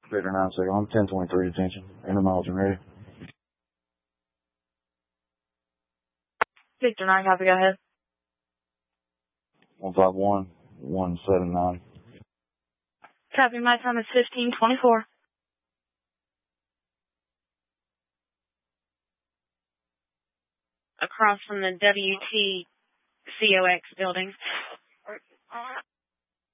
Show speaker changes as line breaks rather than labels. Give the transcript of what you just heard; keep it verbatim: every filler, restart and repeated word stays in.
Victor nine second. I'm ten twenty-three attention. Intermiles and ready.
Victor nine, copy, go ahead.
one five one, one seven nine.
Copy, my time is fifteen twenty-four. Across from the W T C O X building.